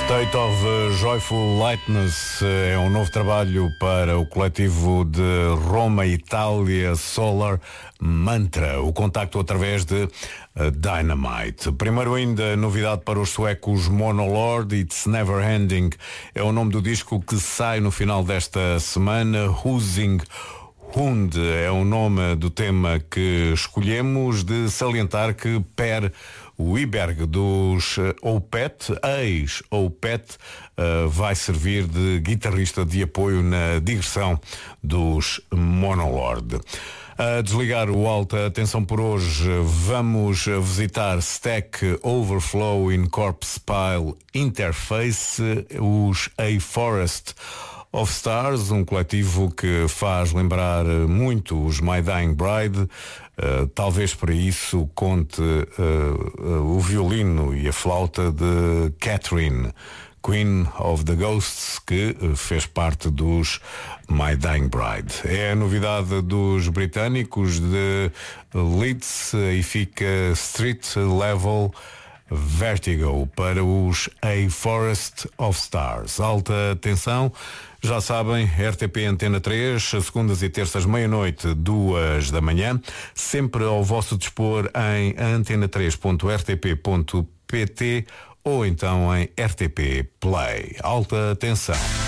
State of Joyful Lightness é um novo trabalho para o coletivo de Roma, Itália, Solar Mantra. O contacto através de Dynamite. Primeiro ainda, novidade para os suecos Monolord, It's Never Ending. É o nome do disco que sai no final desta semana. Husing Hund é o nome do tema que escolhemos, de salientar que Per Wiberg dos Opeth, ex-Opeth, vai servir de guitarrista de apoio na digressão dos Monolord. A desligar o alta atenção por hoje, vamos visitar Stack Overflow in Corpse Pile Interface, os A Forest of Stars, um coletivo que faz lembrar muito os My Dying Bride. Talvez para isso conte o violino e a flauta de Catherine, Queen of the Ghosts, que fez parte dos My Dying Bride. É a novidade dos britânicos de Leeds e fica Street Level Vertigo para os A Forest of Stars. Alta atenção, já sabem, RTP Antena 3, segundas e terças, meia-noite, 2 da manhã, sempre ao vosso dispor em antena3.rtp.pt ou então em RTP Play. Alta atenção.